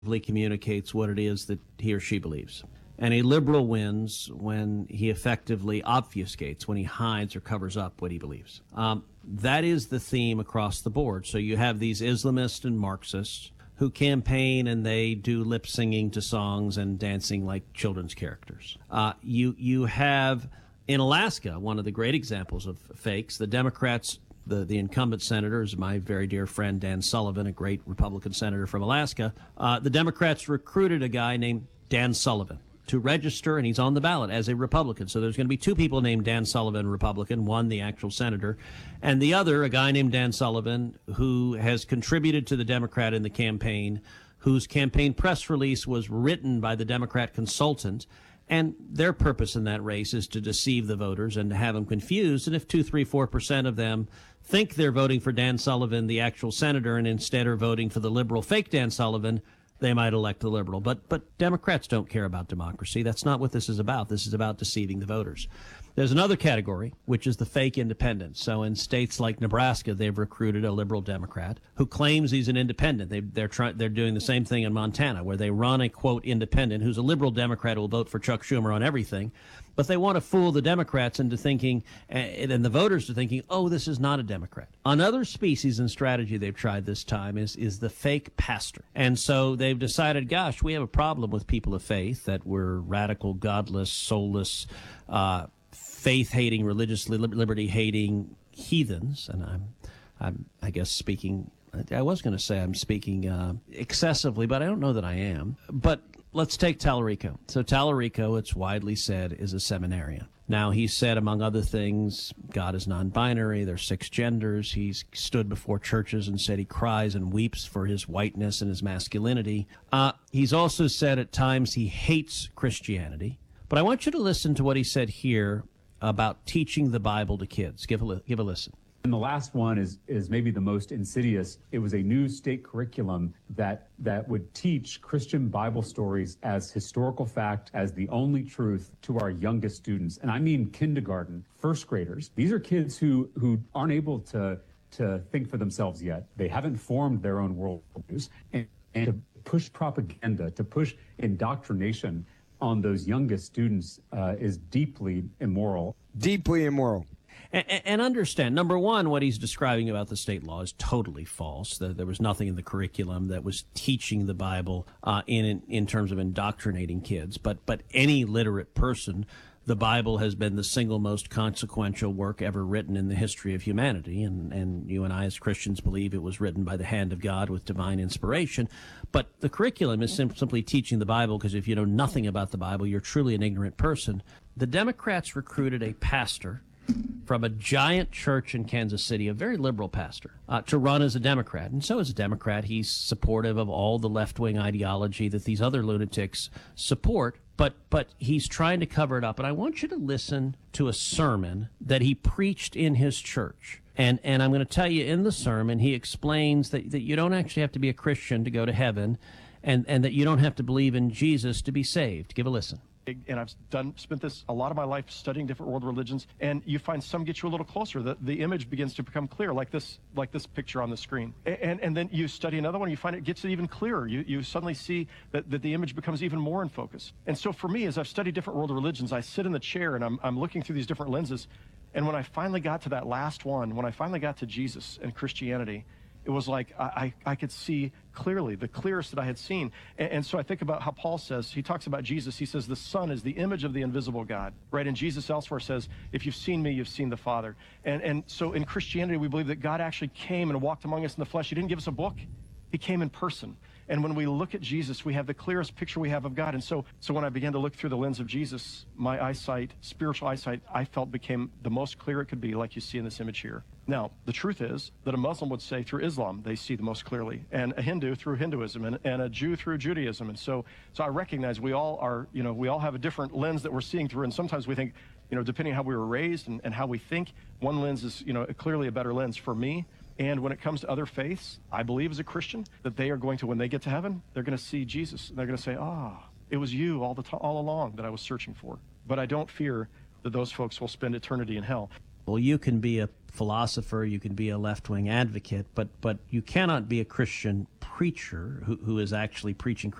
communicates what it is that he or she believes. And a liberal wins when he effectively obfuscates, when he hides or covers up what he believes. That is the theme across the board. So you have these Islamists and Marxists who campaign and they do lip singing to songs and dancing like children's characters. You have in Alaska one of the great examples of fakes. The Democrats, the incumbent senator is my very dear friend Dan Sullivan, a great Republican senator from Alaska. The Democrats recruited a guy named Dan Sullivan to register, and he's on the ballot as a Republican. So there's going to be two people named Dan Sullivan, Republican, one the actual senator, and the other a guy named Dan Sullivan who has contributed to the Democrat in the campaign, whose campaign press release was written by the Democrat consultant. And their purpose in that race is to deceive the voters and to have them confused. And if 2, 3, 4% of them think they're voting for Dan Sullivan, the actual senator, and instead are voting for the liberal fake Dan Sullivan, they might elect the liberal. But Democrats don't care about democracy. That's not what this is about. This is about deceiving the voters. There's another category, which is the fake independent. So in states like Nebraska, they've recruited a liberal Democrat who claims he's an independent. They're doing the same thing in Montana, where they run a, quote, independent who's a liberal Democrat who will vote for Chuck Schumer on everything. But they want to fool the Democrats into thinking, and the voters to thinking, oh, this is not a Democrat. Another species and strategy they've tried this time is the fake pastor. And so they've decided, gosh, we have a problem with people of faith, that we're radical, godless, soulless, faith-hating, religiously liberty-hating heathens. And I guess speaking, I was going to say I'm speaking excessively, but I don't know that I am. But let's take Tallarico. So Tallarico, it's widely said, is a seminarian. Now, he said, among other things, God is non-binary, there's 6 genders. He's stood before churches and said he cries and weeps for his whiteness and his masculinity. He's also said at times he hates Christianity. But I want you to listen to what he said here about teaching the Bible to kids. Give a listen. And the last one is maybe the most insidious. It was a new state curriculum that would teach Christian Bible stories as historical fact, as the only truth to our youngest students. And I mean kindergarten, first graders. These are kids who aren't able to think for themselves yet. They haven't formed their own worldviews. And to push propaganda, to push indoctrination on those youngest students is deeply immoral. Deeply immoral. And understand, number one, what he's describing about the state law is totally false. There was nothing in the curriculum that was teaching the Bible in terms of indoctrinating kids. But any literate person, the Bible has been the single most consequential work ever written in the history of humanity. And you and I as Christians believe it was written by the hand of God with divine inspiration. But the curriculum is simply teaching the Bible, because if you know nothing about the Bible, you're truly an ignorant person. The Democrats recruited a pastor from a giant church in Kansas City, a very liberal pastor, to run as a Democrat. And so as a Democrat, he's supportive of all the left-wing ideology that these other lunatics support, but he's trying to cover it up. And I want you to listen to a sermon that he preached in his church. And I'm going to tell you, in the sermon, he explains that you don't actually have to be a Christian to go to heaven, and that you don't have to believe in Jesus to be saved. Give a listen. And I've spent a lot of my life studying different world religions, and you find some get you a little closer. The image begins to become clear, like this picture on the screen. And then you study another one, and you find it gets even clearer. You suddenly see that the image becomes even more in focus. And so for me, as I've studied different world religions, I sit in the chair and I'm looking through these different lenses. And when I finally got to that last one, when I finally got to Jesus and Christianity, it was like I could see clearly, the clearest that I had seen. And so I think about how Paul says, he talks about Jesus, he says the Son is the image of the invisible God, right? And Jesus elsewhere says, if you've seen me, you've seen the Father. And so in Christianity, we believe that God actually came and walked among us in the flesh. He didn't give us a book. He came in person. And when we look at Jesus, we have the clearest picture we have of God. And so when I began to look through the lens of Jesus, my eyesight, spiritual eyesight, I felt became the most clear it could be, like you see in this image here. Now, the truth is that a Muslim would say through Islam, they see the most clearly, and a Hindu through Hinduism, and a Jew through Judaism. And so I recognize we all are, we all have a different lens that we're seeing through. And sometimes we think, depending on how we were raised and how we think, one lens is, clearly a better lens for me. And when it comes to other faiths, I believe as a Christian that they are going to, when they get to heaven, they're going to see Jesus. And they're going to say, it was you all along that I was searching for. But I don't fear that those folks will spend eternity in hell. Well, you can be a philosopher, you can be a left-wing advocate, but you cannot be a Christian preacher who is actually preaching